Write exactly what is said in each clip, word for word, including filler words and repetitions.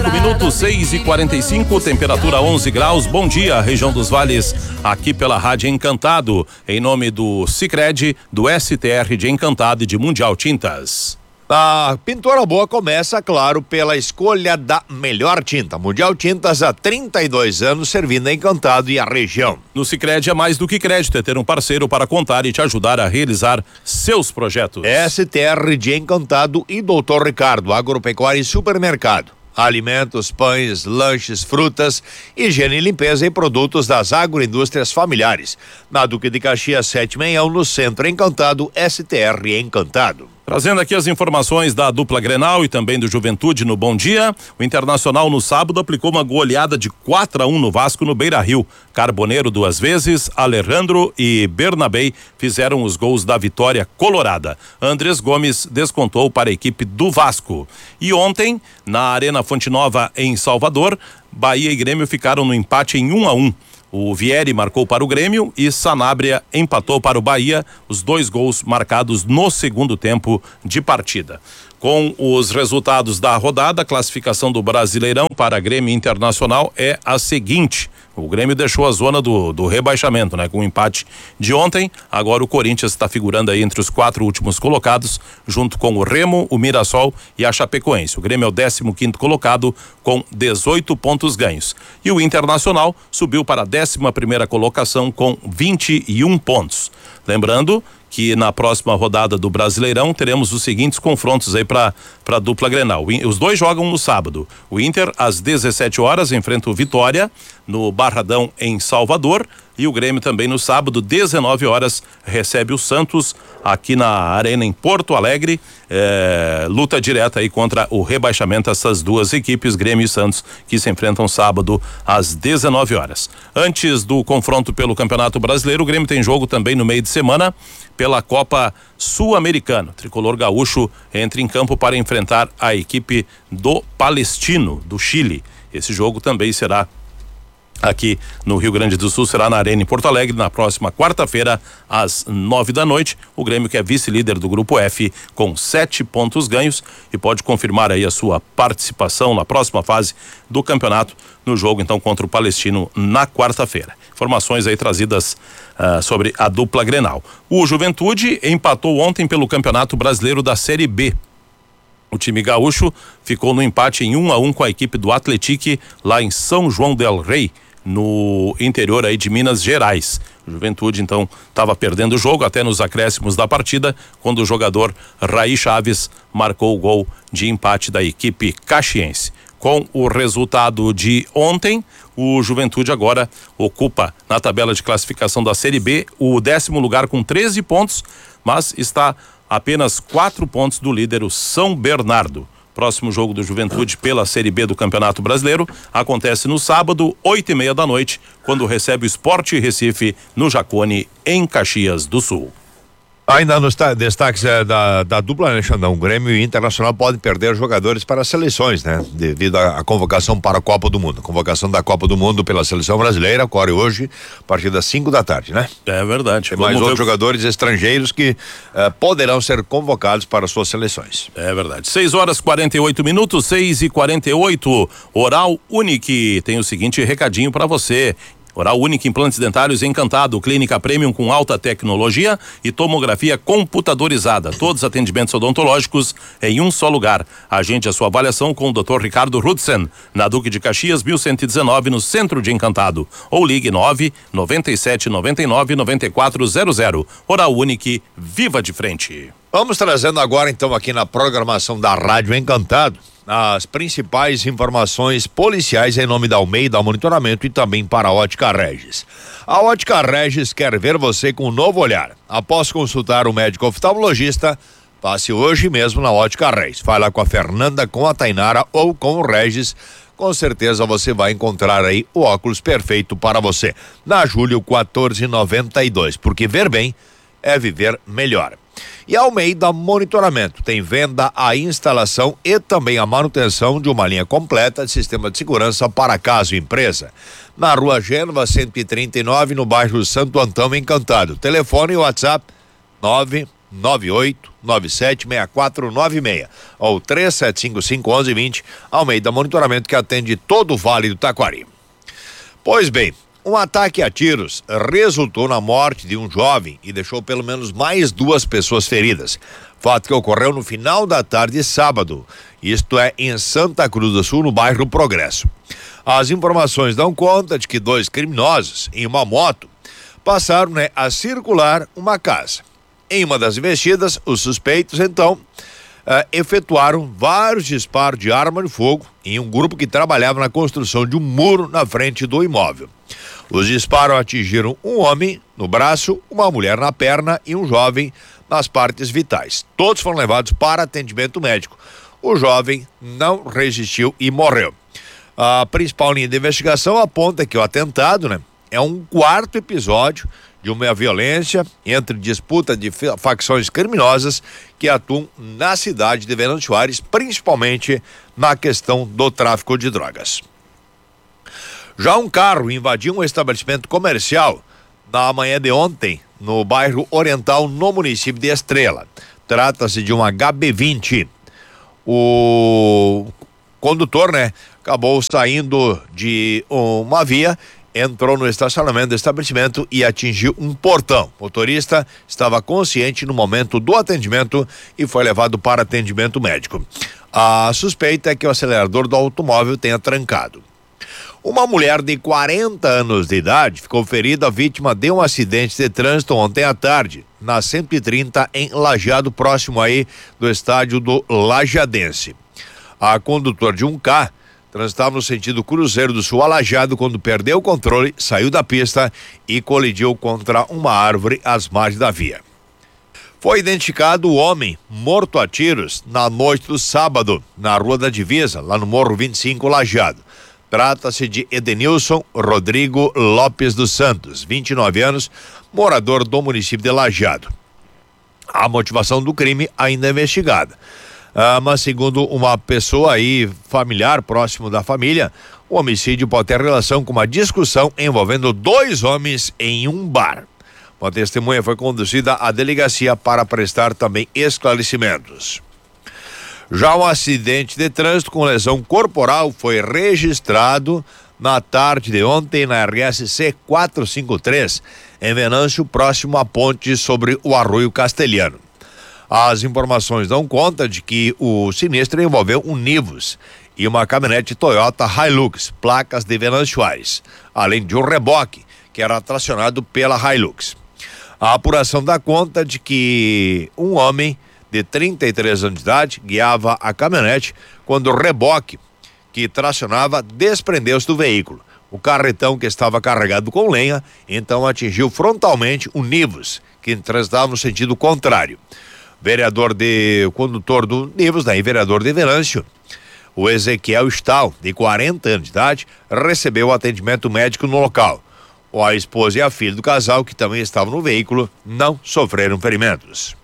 cinco minutos, seis e quarenta e cinco, temperatura onze graus. Bom dia, região dos Vales, aqui pela Rádio Encantado, em nome do Sicredi, do S T R de Encantado e de Mundial Tintas. A Pintora Boa começa, claro, pela escolha da melhor tinta. Mundial Tintas há trinta e dois anos servindo a Encantado e a região. No Sicredi é mais do que crédito, é ter um parceiro para contar e te ajudar a realizar seus projetos. S T R de Encantado e doutor Ricardo, agropecuária e supermercado. Alimentos, pães, lanches, frutas, higiene e limpeza e produtos das agroindústrias familiares. Na Duque de Caxias sete sessenta e um, no Centro Encantado, S T R Encantado. Trazendo aqui as informações da dupla Grenal e também do Juventude no Bom Dia. O Internacional no sábado aplicou uma goleada de quatro a um no Vasco no Beira-Rio. Carboneiro duas vezes, Alejandro e Bernabei fizeram os gols da vitória colorada. Andrés Gomes descontou para a equipe do Vasco. E ontem, na Arena Fonte Nova em Salvador, Bahia e Grêmio ficaram no empate em um a um. O Vieri marcou para o Grêmio e Sanabria empatou para o Bahia, os dois gols marcados no segundo tempo de partida. Com os resultados da rodada, a classificação do Brasileirão para Grêmio Internacional é a seguinte: o Grêmio deixou a zona do, do rebaixamento, né? Com o empate de ontem, agora o Corinthians está figurando aí entre os quatro últimos colocados, junto com o Remo, o Mirassol e a Chapecoense. O Grêmio é o décimo quinto colocado com dezoito pontos ganhos. E o Internacional subiu para a décima primeira colocação com vinte e um pontos. Lembrando que na próxima rodada do Brasileirão teremos os seguintes confrontos aí para para dupla Grenal. Os dois jogam no sábado. O Inter às dezessete horas enfrenta o Vitória no Barradão em Salvador, e o Grêmio também no sábado, dezenove horas, recebe o Santos aqui na Arena em Porto Alegre. É, luta direta aí contra o rebaixamento, essas duas equipes, Grêmio e Santos, que se enfrentam sábado às dezenove horas. Antes do confronto pelo Campeonato Brasileiro, o Grêmio tem jogo também no meio de semana pela Copa Sul-Americana. O tricolor gaúcho entra em campo para enfrentar a equipe do Palestino, do Chile. Esse jogo também será aqui no Rio Grande do Sul, será na Arena em Porto Alegre na próxima quarta-feira às nove da noite. O Grêmio, que é vice-líder do grupo F, com sete pontos ganhos, e pode confirmar aí a sua participação na próxima fase do campeonato, no jogo então contra o Palestino na quarta-feira. Informações aí trazidas uh, sobre a dupla Grenal. O Juventude empatou ontem pelo Campeonato Brasileiro da Série B. O time gaúcho ficou no empate em um a um com a equipe do Atlético lá em São João del Rei, no interior aí de Minas Gerais. O Juventude então estava perdendo o jogo até nos acréscimos da partida, quando o jogador Raí Chaves marcou o gol de empate da equipe caxiense. Com o resultado de ontem, o Juventude agora ocupa na tabela de classificação da Série B o décimo lugar com treze pontos, mas está apenas quatro pontos do líder, o São Bernardo. Próximo jogo do Juventude pela Série B do Campeonato Brasileiro acontece no sábado, oito e meia da noite, quando recebe o Sport Recife no Jacone, em Caxias do Sul. Ainda nos destaques é, da, da dupla, né, Xandão? O Grêmio e o Internacional podem perder jogadores para as seleções, né? Devido à convocação para a Copa do Mundo. A convocação da Copa do Mundo pela seleção brasileira ocorre hoje, a partir das cinco da tarde, né? É verdade. Tem mais outros ver... jogadores estrangeiros que uh, poderão ser convocados para suas seleções. É verdade. seis horas e quarenta e oito minutos, seis e quarenta e oito. Oral Unique tem o seguinte recadinho para você. Oral Unique Implantes Dentários Encantado, clínica premium com alta tecnologia e tomografia computadorizada. Todos os atendimentos odontológicos em um só lugar. Agende a sua avaliação com o doutor Ricardo Rudsen, na Duque de Caxias, mil cento e dezenove, no centro de Encantado. Ou ligue nove nove sete nove nove nove quatro zero zero. Oral Unique, viva de frente. Vamos trazendo agora então aqui na programação da Rádio Encantado as principais informações policiais em nome da Almeida Monitoramento e também para a Ótica Regis. A Ótica Regis quer ver você com um novo olhar. Após consultar o médico oftalmologista, passe hoje mesmo na Ótica Regis. Fala com a Fernanda, com a Tainara ou com o Regis. Com certeza você vai encontrar aí o óculos perfeito para você. Na Júlio quatorze noventa e dois, porque ver bem é viver melhor. E Almeida Monitoramento tem venda, a instalação e também a manutenção de uma linha completa de sistema de segurança para casa e empresa. Na Rua Gênova cento e trinta e nove, no bairro Santo Antão, Encantado. Telefone e WhatsApp nove nove oito nove sete seis quatro nove seis ou três sete cinco cinco um um dois zero, Almeida Monitoramento, que atende todo o Vale do Taquari. Pois bem, um ataque a tiros resultou na morte de um jovem e deixou pelo menos mais duas pessoas feridas. Fato que ocorreu no final da tarde de sábado, isto é, em Santa Cruz do Sul, no bairro Progresso. As informações dão conta de que dois criminosos em uma moto passaram, né, a circular uma casa. Em uma das investidas, os suspeitos então uh, efetuaram vários disparos de arma de fogo em um grupo que trabalhava na construção de um muro na frente do imóvel. Os disparos atingiram um homem no braço, uma mulher na perna e um jovem nas partes vitais. Todos foram levados para atendimento médico. O jovem não resistiu e morreu. A principal linha de investigação aponta que o atentado, né, é um quarto episódio de uma violência entre disputa de facções criminosas que atuam na cidade de Venâncio Aires, principalmente na questão do tráfico de drogas. Já um carro invadiu um estabelecimento comercial na manhã de ontem, no bairro Oriental, no município de Estrela. Trata-se de um H B vinte. O condutor, né, acabou saindo de uma via, entrou no estacionamento do estabelecimento e atingiu um portão. O motorista estava consciente no momento do atendimento e foi levado para atendimento médico. A suspeita é que o acelerador do automóvel tenha trancado. Uma mulher de quarenta anos de idade ficou ferida, vítima de um acidente de trânsito ontem à tarde, na cento e trinta, em Lajeado, próximo aí do estádio do Lajadense. A condutora de um K transitava no sentido Cruzeiro do Sul a Lajeado quando perdeu o controle, saiu da pista e colidiu contra uma árvore às margens da via. Foi identificado o homem morto a tiros na noite do sábado, na Rua da Divisa, lá no Morro vinte e cinco, Lajeado. Trata-se de Edenilson Rodrigo Lopes dos Santos, vinte e nove anos, morador do município de Lajeado. A motivação do crime ainda é investigada. Ah, mas segundo uma pessoa aí familiar, próximo da família, o homicídio pode ter relação com uma discussão envolvendo dois homens em um bar. Uma testemunha foi conduzida à delegacia para prestar também esclarecimentos. Já um acidente de trânsito com lesão corporal foi registrado na tarde de ontem na R S C quatrocentos e cinquenta e três, em Venâncio, próximo à ponte sobre o Arroio Castelhano. As informações dão conta de que o sinistro envolveu um Nivus e uma caminhonete Toyota Hilux, placas de Venâncio Aires, além de um reboque que era tracionado pela Hilux. A apuração dá conta de que um homem de trinta e três anos de idade guiava a caminhonete quando o reboque que tracionava desprendeu-se do veículo. O carretão, que estava carregado com lenha, então atingiu frontalmente o Nivus, que transitava no sentido contrário. Vereador de, o condutor do Nivus, daí vereador de Venâncio, o Ezequiel Stahl, de quarenta anos de idade, recebeu atendimento médico no local. A esposa e a filha do casal, que também estavam no veículo, não sofreram ferimentos.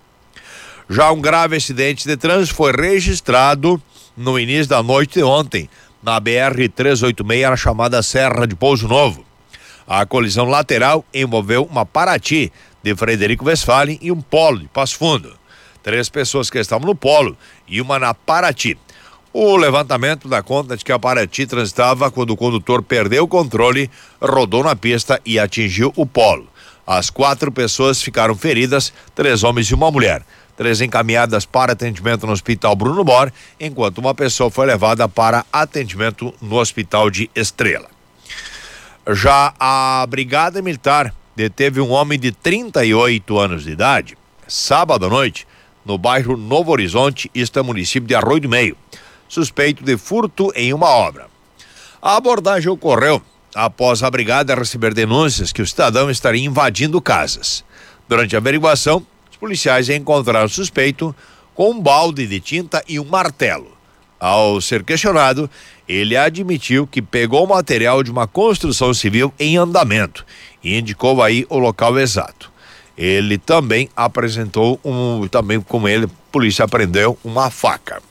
Já um grave acidente de trânsito foi registrado no início da noite de ontem, na B R trezentos e oitenta e seis, na chamada Serra de Pouso Novo. A colisão lateral envolveu uma Paraty de Frederico Westphalen e um Polo de Passo Fundo. Três pessoas que estavam no Polo e uma na Paraty. O levantamento dá conta de que a Paraty transitava quando o condutor perdeu o controle, rodou na pista e atingiu o Polo. As quatro pessoas ficaram feridas, três homens e uma mulher. Três encaminhadas para atendimento no Hospital Bruno Bor, enquanto uma pessoa foi levada para atendimento no Hospital de Estrela. Já a Brigada Militar deteve um homem de trinta e oito anos de idade, sábado à noite, no bairro Novo Horizonte, isto é município de Arroio do Meio, suspeito de furto em uma obra. A abordagem ocorreu após a brigada receber denúncias que o cidadão estaria invadindo casas. Durante a averiguação, os policiais encontraram o suspeito com um balde de tinta e um martelo. Ao ser questionado, ele admitiu que pegou o material de uma construção civil em andamento e indicou aí o local exato. Ele também apresentou um, também com ele, a polícia apreendeu uma faca.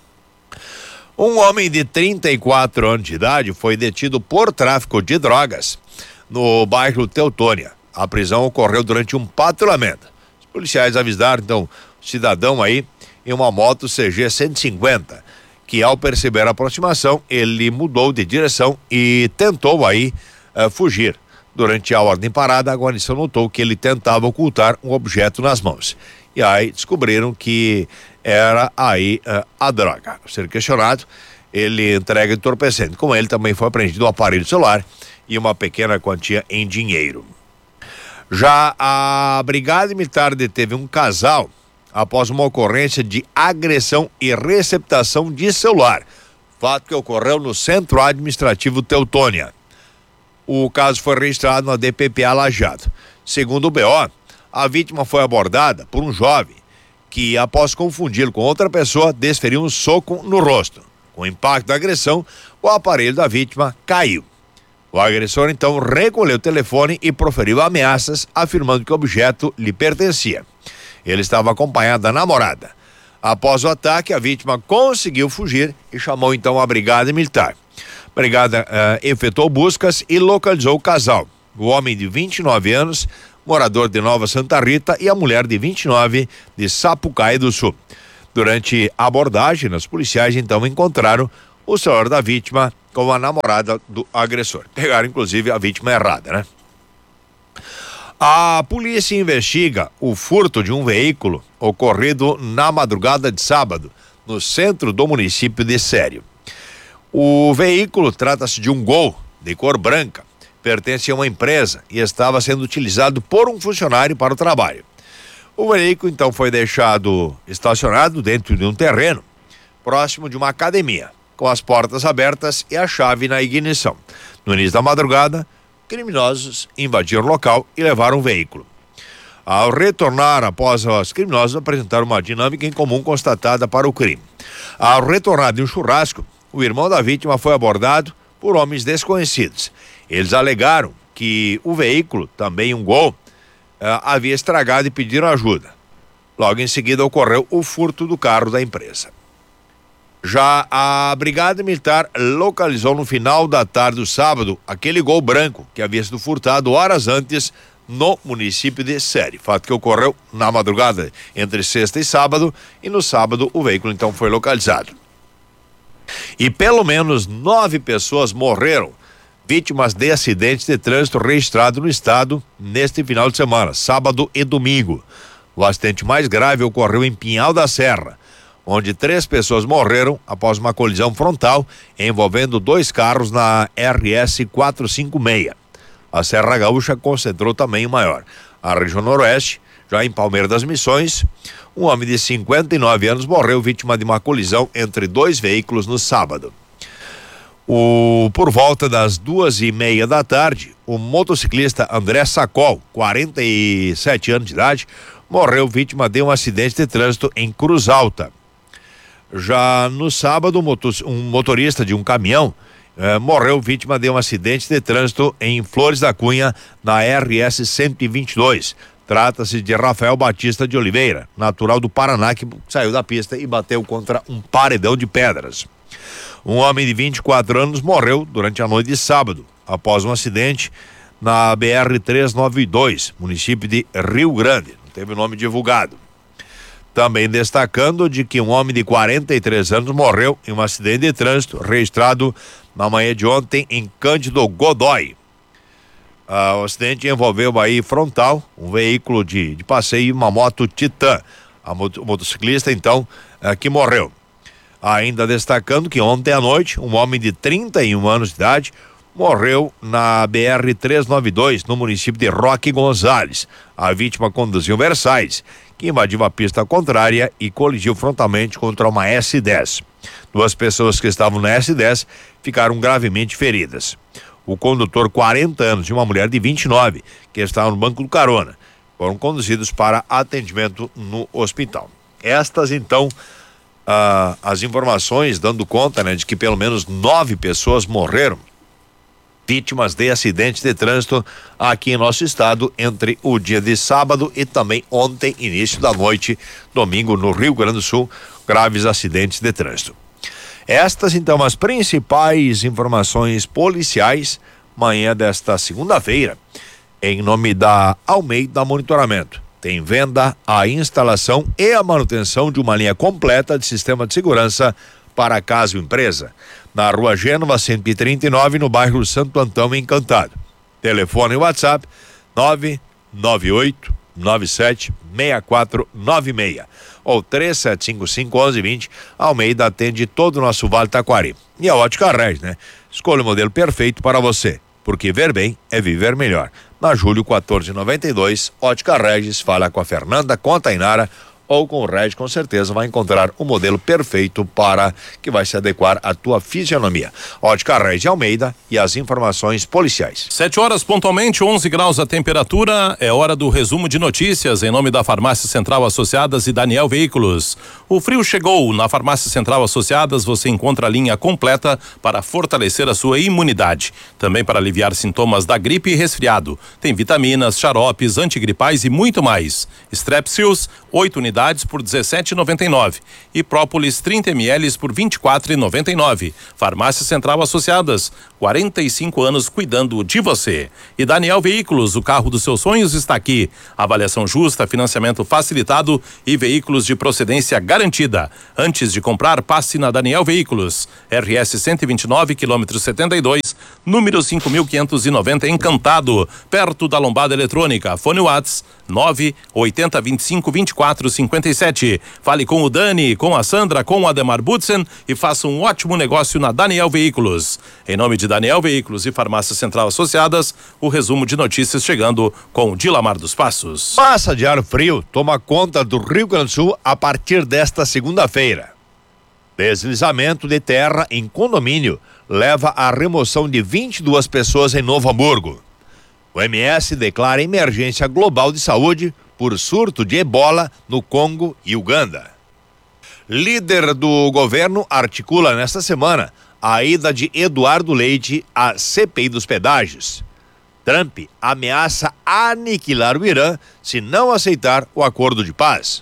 Um homem de trinta e quatro anos de idade foi detido por tráfico de drogas no bairro Teutônia. A prisão ocorreu durante um patrulhamento. Os Policiais avisaram, então, o cidadão aí em uma moto C G cento e cinquenta, que ao perceber a aproximação, ele mudou de direção e tentou aí uh, fugir. Durante a ordem parada, a guarnição notou que ele tentava ocultar um objeto nas mãos. E aí descobriram que era aí uh, a droga. Ao ser questionado, ele entrega entorpecente. Com ele também foi apreendido um aparelho celular e uma pequena quantia em dinheiro. Já a Brigada Militar deteve um casal após uma ocorrência de agressão e receptação de celular. Fato que ocorreu no Centro Administrativo Teutônia. O caso foi registrado na D P P A Lajeado. Segundo o B O, a vítima foi abordada por um jovem que, após confundi-lo com outra pessoa, desferiu um soco no rosto. Com o impacto da agressão, o aparelho da vítima caiu. O agressor então recolheu o telefone e proferiu ameaças, afirmando que o objeto lhe pertencia. Ele estava acompanhado da namorada. Após o ataque, a vítima conseguiu fugir e chamou então a Brigada Militar. A Brigada uh, efetuou buscas e localizou o casal. O homem de vinte e nove anos, morador de Nova Santa Rita, e a mulher de vinte e nove de Sapucaí do Sul. Durante a abordagem, os policiais então encontraram o celular da vítima com a namorada do agressor. Pegaram inclusive a vítima errada, né? A polícia investiga o furto de um veículo ocorrido na madrugada de sábado, no centro do município de Sério. O veículo trata-se de um Gol de cor branca, pertence a uma empresa e estava sendo utilizado por um funcionário para o trabalho. O veículo então foi deixado estacionado dentro de um terreno próximo de uma academia, com as portas abertas e a chave na ignição. No início da madrugada, criminosos invadiram o local e levaram o veículo. Ao retornar após os criminosos apresentaram uma dinâmica incomum constatada para o crime. Ao retornar de um churrasco, o irmão da vítima foi abordado por homens desconhecidos. Eles alegaram que o veículo, também um Gol, Uh, havia estragado e pediram ajuda. Logo em seguida ocorreu o furto do carro da empresa. Já a Brigada Militar localizou no final da tarde do sábado aquele Gol branco que havia sido furtado horas antes no município de Sério. Fato que ocorreu na madrugada entre sexta e sábado, e no sábado o veículo então foi localizado. E pelo menos nove pessoas morreram vítimas de acidentes de trânsito registrado no estado neste final de semana, sábado e domingo. O acidente mais grave ocorreu em Pinhal da Serra, onde três pessoas morreram após uma colisão frontal envolvendo dois carros na R S quatrocentos e cinquenta e seis. A Serra Gaúcha concentrou também o maior. A região noroeste, já em Palmeira das Missões, um homem de cinquenta e nove anos morreu vítima de uma colisão entre dois veículos no sábado. O, por volta das duas e meia da tarde, o motociclista André Sacol, quarenta e sete anos de idade, morreu vítima de um acidente de trânsito em Cruz Alta. Já no sábado, um motorista de um caminhão eh, morreu vítima de um acidente de trânsito em Flores da Cunha, na R S cento e vinte e dois. Trata-se de Rafael Batista de Oliveira, natural do Paraná, que saiu da pista e bateu contra um paredão de pedras. Um homem de vinte e quatro anos morreu durante a noite de sábado, após um acidente na B R trezentos e noventa e dois, município de Rio Grande. Não teve o nome divulgado. Também destacando de que um homem de quarenta e três anos morreu em um acidente de trânsito registrado na manhã de ontem em Cândido Godói. Ah, o acidente envolveu aí frontal, um veículo de, de passeio e uma moto Titan. A mot- o motociclista, então, ah, que morreu. Ainda destacando que ontem à noite, um homem de trinta e um anos de idade morreu na B R trezentos e noventa e dois, no município de Roque Gonzales. A vítima conduziu um Versailles, que invadiu a pista contrária e colidiu frontalmente contra uma S dez. Duas pessoas que estavam na S dez ficaram gravemente feridas. O condutor, quarenta anos, e uma mulher de vinte e nove, que estava no banco do carona, foram conduzidos para atendimento no hospital. Estas, então, ah, as informações dando conta, né, de que pelo menos nove pessoas morreram vítimas de acidentes de trânsito aqui em nosso estado entre o dia de sábado e também ontem, início da noite, domingo, no Rio Grande do Sul, graves acidentes de trânsito. Estas, então, as principais informações policiais, manhã desta segunda-feira, em nome da Almeida Monitoramento. tem venda, a instalação e a manutenção de uma linha completa de sistema de segurança para casa ou empresa. Na Rua Gênova, cento e trinta e nove, no bairro Santo Antão, Encantado. Telefone e WhatsApp nove nove oito nove sete seis quatro nove seis ou três sete cinco cinco, um um dois zero. Almeida atende todo o nosso Vale Taquari. E a Ótica Regis, né? Escolha o modelo perfeito para você, porque ver bem é viver melhor. Na Júlio quatorze noventa e dois, Ótica Regis, fala com a Fernanda, com a Tainara ou com o Regis, com certeza vai encontrar o modelo perfeito para que vai se adequar à tua fisionomia. Ótica Regis de Almeida e as informações policiais. Sete horas pontualmente, onze graus a temperatura, é hora do resumo de notícias em nome da Farmácia Central Associadas e Daniel Veículos. O frio chegou, na Farmácia Central Associadas você encontra a linha completa para fortalecer a sua imunidade, também para aliviar sintomas da gripe e resfriado. Tem vitaminas, xaropes, antigripais e muito mais. Strepsils, oito unidades por dezessete reais e noventa e nove e própolis trinta mililitros por vinte e quatro reais e noventa e nove. Farmácia Central Associadas, quarenta e cinco anos cuidando de você. E Daniel Veículos, o carro dos seus sonhos está aqui. Avaliação justa, financiamento facilitado e veículos de procedência garantida. Antes de comprar, passe na Daniel Veículos. R S cento e vinte e nove, quilômetro setenta e dois, número cinco mil quinhentos e noventa, Encantado, perto da Lombada Eletrônica. Fone Whats nove oitenta vinte e cinco vinte e quatro cinquenta e sete. Fale com o Dani, com a Sandra, com o Ademar Butzen e faça um ótimo negócio na Daniel Veículos. Em nome de Daniel Veículos e Farmácia Central Associadas, o resumo de notícias chegando com o Dilamar dos Passos. Massa de ar frio toma conta do Rio Grande do Sul a partir desta segunda-feira. Deslizamento de terra em condomínio leva à remoção de vinte e duas pessoas em Novo Hamburgo. O M S declara emergência global de saúde por surto de ebola no Congo e Uganda. Líder do governo articula nesta semana a ida de Eduardo Leite à C P I dos pedágios. Trump ameaça aniquilar o Irã se não aceitar o acordo de paz.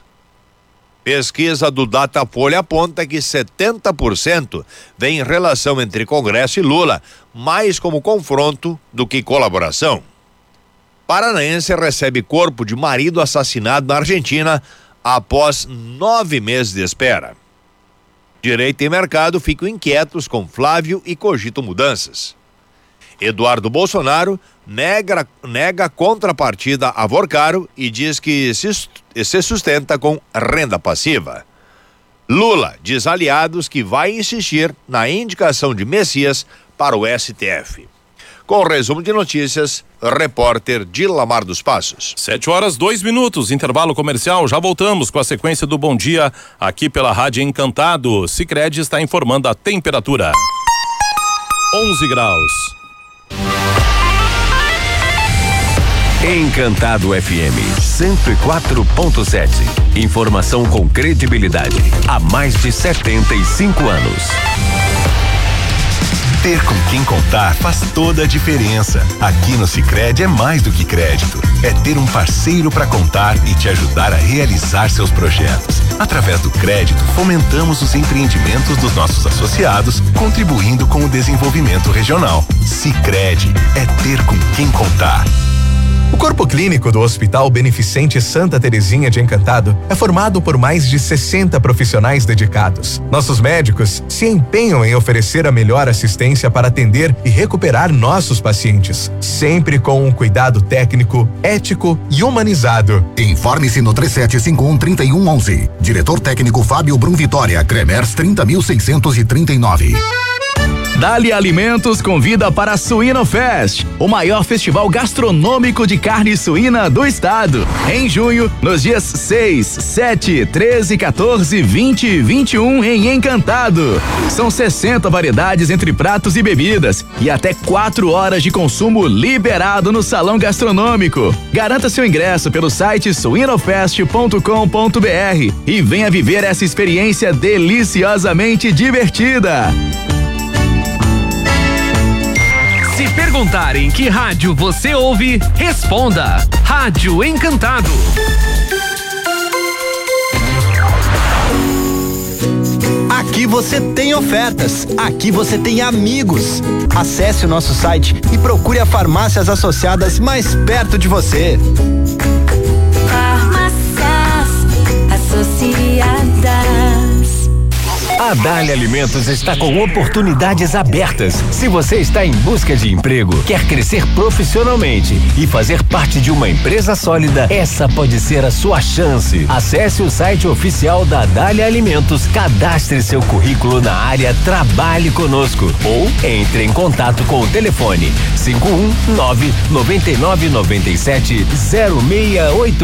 Pesquisa do Datafolha aponta que setenta por cento vê relação entre Congresso e Lula mais como confronto do que colaboração. Paranaense recebe corpo de marido assassinado na Argentina após nove meses de espera. Direito e mercado ficam inquietos com Flávio e cogitam mudanças. Eduardo Bolsonaro nega, nega contrapartida a Vorcaro e diz que se, se sustenta com renda passiva. Lula diz aliados que vai insistir na indicação de Messias para o S T F. Com o resumo de notícias, repórter Dilamar dos Passos. Sete horas, dois minutos, intervalo comercial, já voltamos com a sequência do Bom Dia aqui pela Rádio Encantado. Sicredi está informando a temperatura. onze graus. Encantado F M cento e quatro ponto sete. Informação com credibilidade há mais de setenta e cinco anos. Ter com quem contar faz toda a diferença. Aqui no Sicredi é mais do que crédito. É ter um parceiro para contar e te ajudar a realizar seus projetos. Através do crédito, fomentamos os empreendimentos dos nossos associados, contribuindo com o desenvolvimento regional. Sicredi é ter com quem contar. O Corpo Clínico do Hospital Beneficente Santa Terezinha de Encantado é formado por mais de sessenta profissionais dedicados. Nossos médicos se empenham em oferecer a melhor assistência para atender e recuperar nossos pacientes, sempre com um cuidado técnico, ético e humanizado. Informe-se no três sete cinco um, três um um um. Diretor técnico Fábio Brum Vitória, Cremers trinta mil seiscentos e trinta e nove. Dali Alimentos convida para a Suíno Fest, o maior festival gastronômico de carne suína do estado. Em junho, nos dias seis, sete, treze, quatorze, vinte e vinte e um em Encantado. São sessenta variedades entre pratos e bebidas e até quatro horas de consumo liberado no salão gastronômico. Garanta seu ingresso pelo site suinofest ponto com ponto br e venha viver essa experiência deliciosamente divertida. Se perguntarem que rádio você ouve, responda: Rádio Encantado. Aqui você tem ofertas, aqui você tem amigos. Acesse o nosso site e procure a farmácias associadas mais perto de você. Farmácia A Dália Alimentos está com oportunidades abertas. Se você está em busca de emprego, quer crescer profissionalmente e fazer parte de uma empresa sólida, essa pode ser a sua chance. Acesse o site oficial da Dália Alimentos, cadastre seu currículo na área Trabalhe Conosco ou entre em contato com o telefone cinco um nove nove nove nove sete zero seis oito.